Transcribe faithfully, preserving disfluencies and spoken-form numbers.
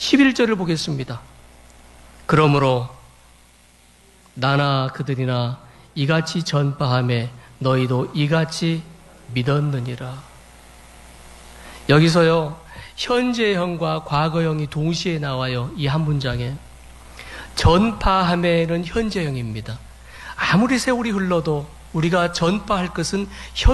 십일 절을 보겠습니다. 그러므로 나나 그들이나 이같이 전파하매 너희도 이같이 믿었느니라. 여기서요, 현재형과 과거형이 동시에 나와요. 이 한 문장에. 전파하매는 현재형입니다. 아무리 세월이 흘러도 우리가 전파할 것은 현